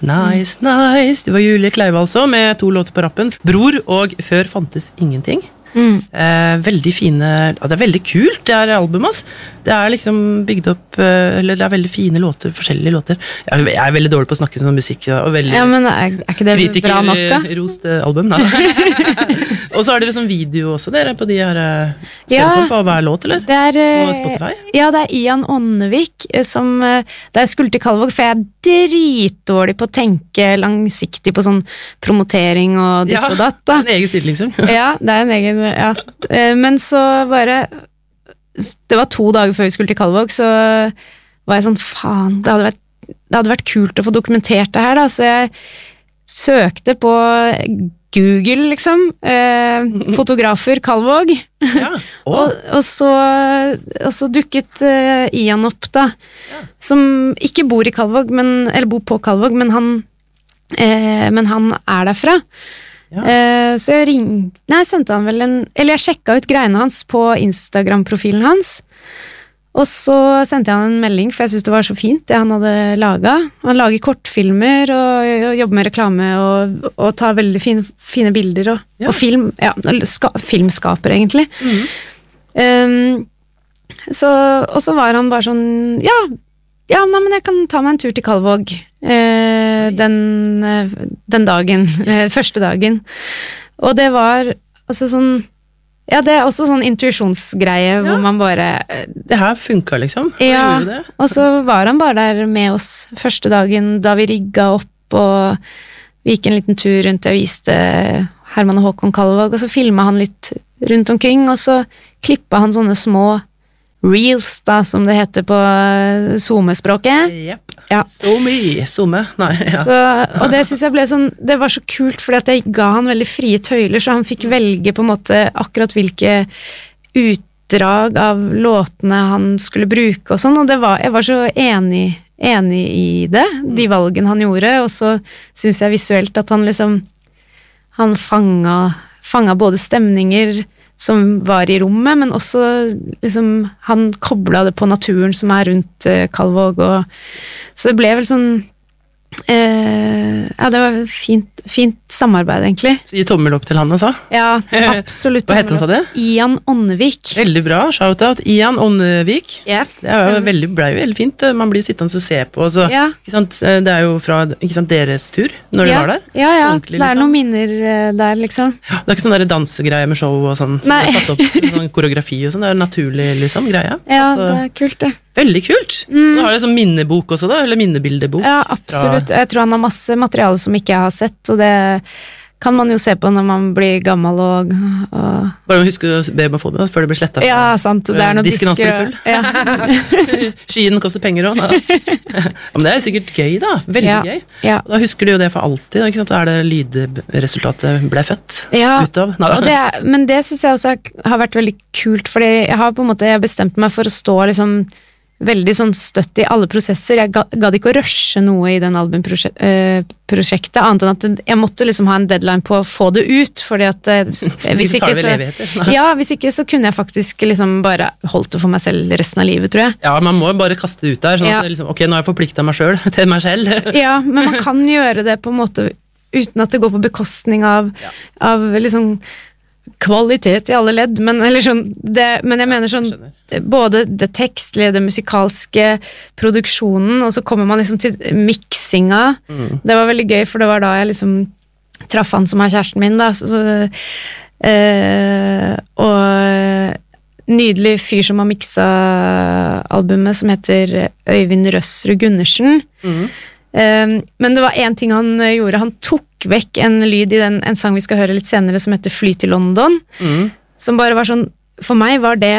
Nice. Det var Julie Kleive altså, med 2 låter på rappen. Bror og Før fantes ingenting. Veldig fine, det veldig kult det albumet, ass. Det liksom bygd opp, eller det veldig fine låter, forskjellige låter. Jeg veldig dårlig på å snakke sånn musikk, og veldig ja, men ikke det bra nok da? Rost album, da. Og så har dere sånn video også, dere, på de her sånn på hver låt, eller? På Spotify? Ja, det Ian Ånnevik som, da jeg skulle til Kalvåg, for jeg dritdårlig på å tenke langsiktig på sånn promotering og ditt og datt, da. Ja, en egen stil, liksom. Ja, det en egen ja, men så bare det var 2 dager før vi skulle til Kalvåg, så var jeg sånn, faen, det hadde vært kult å få dokumentert det her da, så jeg søkte på Google liksom, fotografer Kalvåg og så dukket Ian opp da, som ikke bor i Kalvåg, eller bor på Kalvåg, men han derfra. Så jeg sendte han vel eller jeg sjekket ut greiene hans på Instagram-profilen hans, og så sendte jeg han en melding, for jeg synes det var så fint det han hadde laget. Han lager kortfilmer og jobber med reklame og tar veldig fine bilder og film, filmskaper egentlig. Og så var han bare sånn men jeg kan ta meg en tur til Kalvåg den dagen, første dagen. Og det var altså sånn, det også sånn intuisjonsgreie hvor man bare det her funket liksom. Og så var han bare der med oss første dagen da vi rigget opp og vi gikk en liten tur rundt, jeg viste Herman og Håkon Kalvåg, og så filmet han litt rundt omkring, og så klippet han sånne små reels da, som det heter på Zoom-språket. Zoom. Og det synes jeg ble sånn, det var så kult, fordi at jeg ga han veldig frie tøyler, så han fikk velge på en måte akkurat hvilke utdrag av låtene han skulle bruke og sånn, og jeg var så enig i det, de valgene han gjorde, og så synes jeg visuelt at han liksom, han fanget både stemninger som var i rommet, men også liksom, han koblet det på naturen som rundt Kalvåg, så det ble vel sånn det var fint samarbeid egentlig. Så gi tommel opp til han altså? Ja, absolutt. Hva heter han, sa det? Ian Ånnevik. Veldig bra, shout-out. Ian Ånnevik. Det ble jo veldig fint. Man blir sittende og se på, så, ikke sant? Det jo fra deres tur, når du var der. Ja, det noen minner der, liksom. Det ikke sånn der dansegreie med show og sånn, som er satt opp sånn koreografi og sånn, det naturlig, liksom, greie. Ja, det kult det. Veldig kult. Da har du sånn minnebok også da, eller minnebildebok. Ja, absolutt. Jeg tror han har masse materiale som ikke jeg har sett, og det kan man jo se på når man blir gammel og Bare husk å be om å få det før det blir slettet. Ja, sant. Det noen disken hans blir full. Skien koster penger også. Men det sikkert gøy da. Veldig gøy. Da husker du jo det for alltid. Ikke sant? Det lydresultatet ble født ut av. Men det synes jeg også har vært veldig kult, fordi jeg har på en måte bestemt meg for å stå liksom veldig sånn støtt i alle prosesser. Jeg gadd ikke å rushe noe i den albumprosjektet, annet enn at jeg måtte liksom ha en deadline på å få det ut, fordi at hvis ikke så kunne jeg faktisk liksom bare holdt det for meg selv resten av livet, tror jeg. Ja, man må bare kaste det ut der, sånn at liksom, ok, nå har jeg forpliktet meg selv til meg selv. Ja, men man kan gjøre det på en måte uten at det går på bekostning av liksom kvalitet i alle ledd, men jeg mener sånn, både det tekstlige, det musikalske, produksjonen, og så kommer man liksom til mixinga. Det var veldig gøy, for det var da jeg liksom traff han som kjæresten min da, og nydelig fyr som har mixet albumet, som heter Øyvind Røsrud Gundersen. Men det var en ting han gjorde, han tok vekk en lyd i en sang vi skal høre litt senere som heter Fly til London, som bare var sånn, for meg var det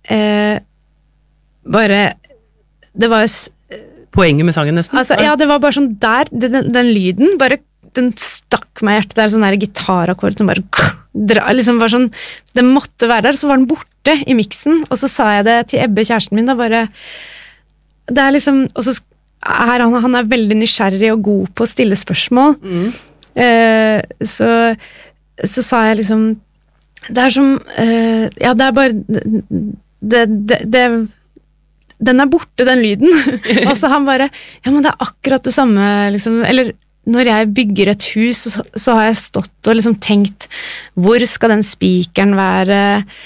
det var poenget med sangen nesten. Altså, det var bare sånn der, den lyden bare, den stakk meg i hjertet, det sånn der gitarakkord som bare liksom var sånn, den måtte være der, så var den borte i mixen, og så sa jeg det til Ebbe, kjæresten min da, bare det liksom, og så han veldig nysgjerrig og god på å stille spørsmål, så sa jeg liksom det som det bare den borte, den lyden. Og så han bare, men det akkurat det samme liksom, eller når jeg bygger et hus, så har jeg stått og liksom tenkt, hvor skal den spikeren være?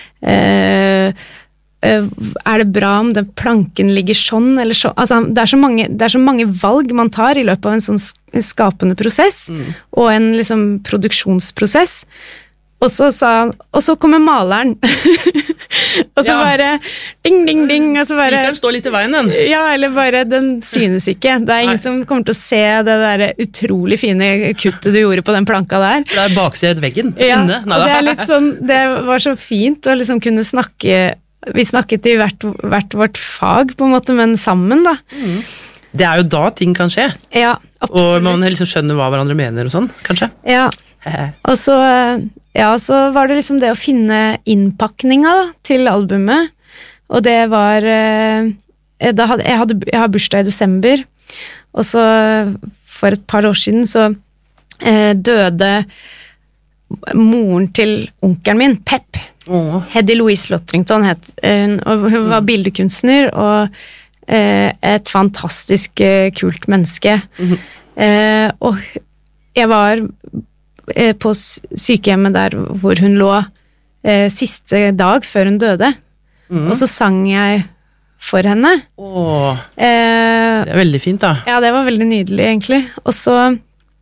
Er det bra om den planken ligger sånn, eller sånn? Altså, det er så mange valg man tar i løpet av en sånn skapende prosess, og en liksom produksjonsprosess. Og så kommer maleren. Og så bare ding, ding, ding. Og så bare Spikeren står litt i veien, den. Ja, eller bare, den synes ikke. Det er ingen som kommer til å se det der utrolig fine kuttet du gjorde på den planka der. Det er baksiden veggen. Ja, inne. Og det er litt sånn, det var så fint å liksom kunne snakke. Vi snakket i hvert vårt fag, på en måte, men sammen, da. Det er jo da ting kan skje. Ja, absolutt. Og man liksom skjønner hva hverandre mener og sånn, kanskje. Ja, og så var det liksom det å finne innpakninga da, til albumet, og det var jeg har bursdag i desember, og så for et par år siden så døde moren til onkelen min, Pep. Heddy Louise Lotrington het hun, og hun var bildekunstner og et fantastisk kult menneske. Og jeg var på sykehjemmet der hvor hun lå siste dag før hun døde, og så sang jeg for henne. Det er veldig fint da. Ja, det var veldig nydelig egentlig. Og så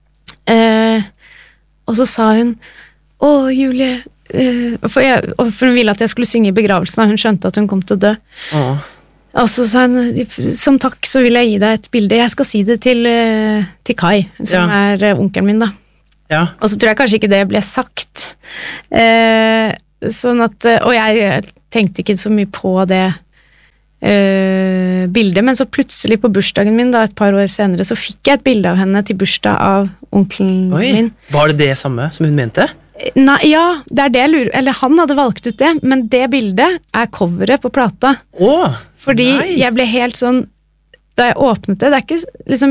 sa hun, Julie, for hun ville at jeg skulle synge i begravelsen, og hun skjønte at hun kom til å dø. Og så sa hun, som takk så vil jeg gi deg et bilde, jeg skal si det til Kai, som er onkelen min da. Ja. Og så tror jeg kanskje ikke det ble sagt. Sånn at, og jeg tenkte ikke så mye på det bildet, men så plutselig på bursdagen min da, et par år senere, så fikk jeg et bilde av henne til bursdag av onkelen min. Var det det samme som hun mente? Nei, ja, det er det jeg lurer, eller han hadde valgt ut det, men det bildet er coveret på plata. Fordi jeg ble helt sånn, da jeg åpnet det er ikke, liksom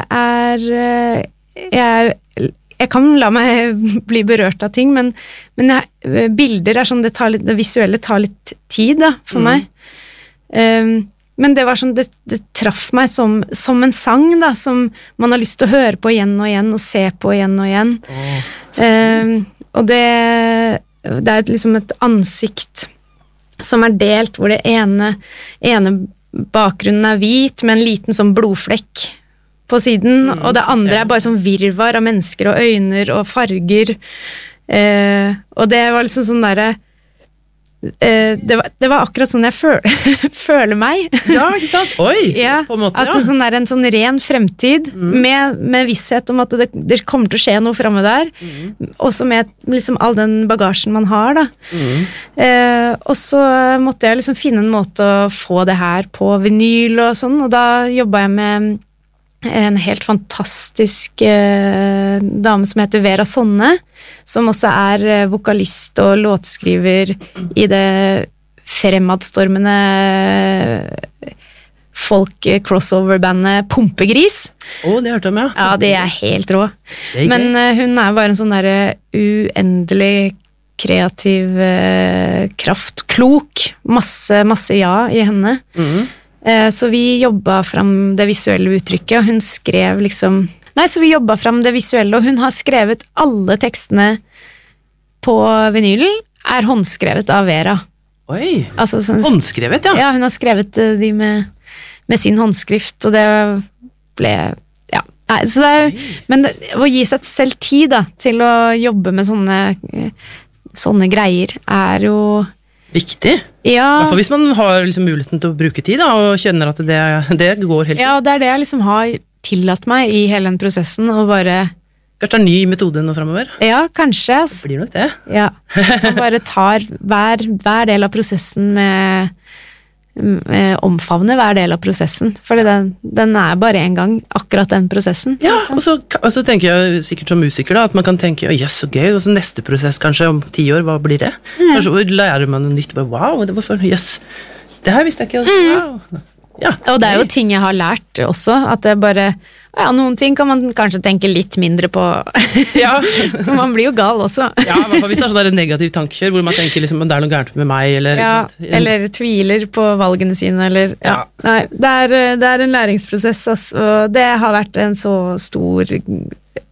jeg kan la meg bli berørt av ting, men bilder er sånn, det visuelle tar litt tid da, for meg. Men det var sånn, det traff meg som en sang da, som man har lyst til å høre på igjen og igjen, og se på igjen og igjen. Og det er liksom et ansikt som er delt, hvor det ene bakgrunnen er hvit, med en liten sånn blodflekk på siden, og det andre er bare sånn virvar av mennesker og øyner og farger, og det var liksom sånn der, det var akkurat sånn jeg føler meg. Ja, ikke sant? Oi, ja, på en måte, at det sånn er en sånn ren fremtid, med visshet om at det kommer til å skje noe fremme der, også med liksom all den bagasjen man har da. Og så måtte jeg liksom finne en måte å få det her på vinyl og sånn, og da jobbet jeg med en helt fantastisk dame som heter Vera Sonne, som også er vokalist og låtskriver i det fremadstormende folk-crossover-bandet Pumpegris. Det hørte jeg med. Ja, det er helt rå. Men hun er bare en sånn der uendelig kreativ kraft, klok, masse ja i henne. Så vi jobbet frem det visuelle uttrykket, og hun skrev liksom... så vi jobbet frem det visuelle, og hun har skrevet alle tekstene på vinylen, er håndskrevet av Vera. Oi, altså, håndskrevet, ja. Ja, hun har skrevet de med sin håndskrift, og det ble... Ja, så det er... Men å gi seg selv tid da, til å jobbe med sånne greier, er jo... Viktig. Ja. I hvert fall hvis man har liksom muligheten til å bruke tid da, og kjenner at det går helt. Ja, og det er det jeg liksom har tillatt meg i hele den prosessen, og bare... Kanskje det er en ny metode nå fremover? Ja, kanskje. Det blir nok det. Ja, man bare tar hver del av prosessen omfavne hver del av prosessen, for den er bare en gang, akkurat den prosessen. Ja, og så tenker jeg sikkert som musiker da, at man kan tenke, jøss, så gøy, og så neste prosess kanskje om 10 år, hva blir det? Kanskje lærer man noe nytt, bare, wow, jøss, det her visste jeg ikke, wow. Ja, og det er jo ting jeg har lært også, at det bare, ja, noen ting kan man kanskje tenke litt mindre på. Ja. Man blir jo gal også. Ja, i hvert fall hvis det er sånn der negativ tankekjør, hvor man tenker liksom, det er noe gærent med meg, eller... Ja, eller tviler på valgene sine, eller... Ja. Nei, det er en læringsprosess, og det har vært en så stor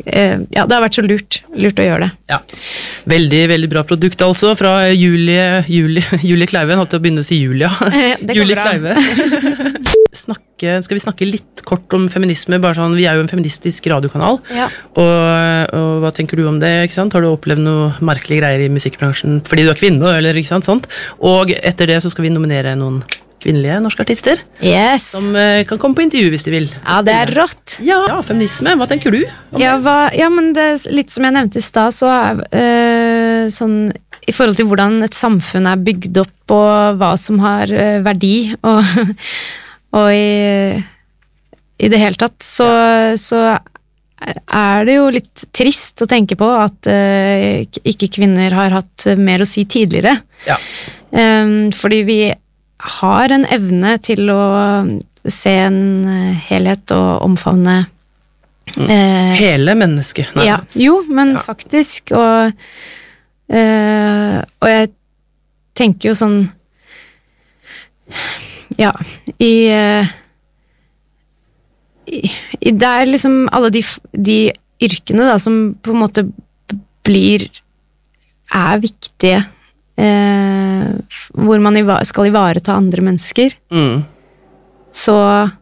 ja, det har vært så lurt å gjøre det. Ja, veldig, veldig bra produkt altså, fra Julie Kleive, holdt jeg å begynne å si Julia. Det går Julie bra. Kleive. Skal vi snakke litt kort om feminisme, bare sånn, vi er jo en feministisk radiokanal, Ja. og hva tenker du om det, ikke sant? Har du opplevd noe merkelige greier i musikkbransjen, fordi du er kvinne, eller ikke sant, sånt? Og etter det så skal vi nominere noen kvinnelige norske artister, Yes! som kan komme på intervju hvis de vil. Ja, det er rått. Ja, feminisme, hva tenker du? Ja, men det er litt som jeg nevnte i stad, så sånn i forhold til hvordan et samfunn er bygd opp, og hva som har verdi, og i det hele tatt, så er det jo litt trist å tenke på at ikke kvinner har hatt mer å si tidligere. Ja. Fordi vi har en evne til å se en helhet og omfavne Hele mennesket. Nei. Ja, jo, men faktisk, og jeg tenker jo sånn, ja, det er liksom alle de yrkene da, som på en måte er viktige, hvor man skal ivareta andre mennesker, så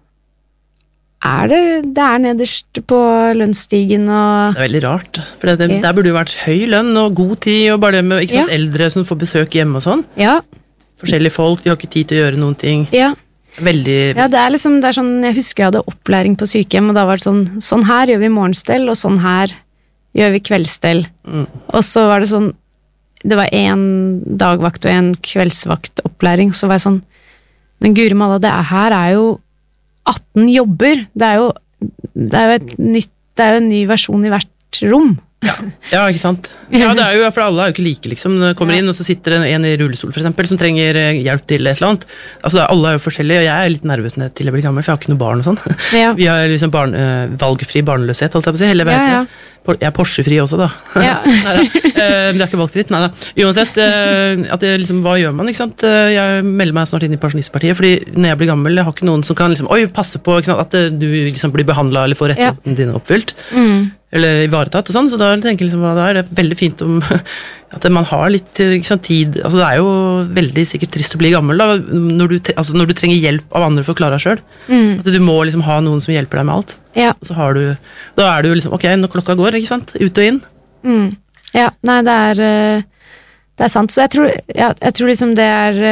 det er nederst på lønnsstigen. Og det er veldig rart, for der burde jo vært høy lønn og god tid, og bare det med ikke sant, eldre som får besøk hjemme og sånn. Ja. Forskjellige folk, de har ikke tid til å gjøre noen ting. Ja. Veldig... Ja, det er sånn, jeg husker jeg hadde opplæring på sykehjem, og da var det sånn her gjør vi morgenstell, og sånn her gjør vi kveldsstell. Og så var det sånn, det var en dagvakt og en kveldsvaktopplæring, så var jeg sånn, men guri malla, her er jo 18 jobber, det er jo en ny versjon i hvert rom. Ja, ikke sant? Ja, det er jo, for alle er jo ikke like, liksom. Når kommer inn, og så sitter en i rullestol, for eksempel, som trenger hjelp til et eller annet. Altså, alle er jo forskjellige, og jeg er litt nervøs til jeg blir gammel, for jeg har ikke noe barn og sånn. Ja. Vi har liksom valgfri barnløshet, holdt jeg på å si. Eller, Ja. Jeg er Porsche-fri også, da. Ja. Neida. Det er ikke valgfritt, neida. Uansett, hva gjør man, ikke sant? Jeg melder meg snart inn i Pensjonistpartiet, fordi når jeg blir gammel, jeg har ikke noen som kan liksom, passe på, ikke sant, at du liksom blir behandlet eller får rettighetene dine oppfylt. Eller ivaretatt og sånn, så da tenker jeg liksom, da er det veldig fint om at man har litt ikke sant, tid, altså det er jo veldig sikkert trist å bli gammel da, når du trenger hjelp av andre for å klare deg selv, at du må liksom ha noen som hjelper deg med alt, og så da er du jo liksom, ok, når klokka går, ikke sant, ut og inn. Ja, nei, det er sant, så jeg tror liksom det er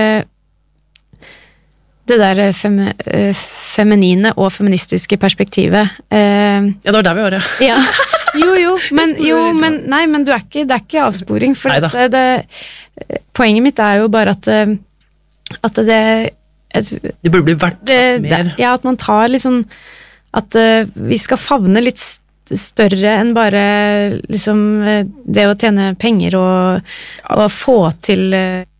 det der feminine og feministiske perspektivet. Ja, det var der vi var, ja. Jo, men det er ikke avsporing, for poenget mitt er jo bare at det burde bli verdsatt mer. Ja, at man tar liksom, at vi skal favne litt større enn bare liksom det å tjene penger og få til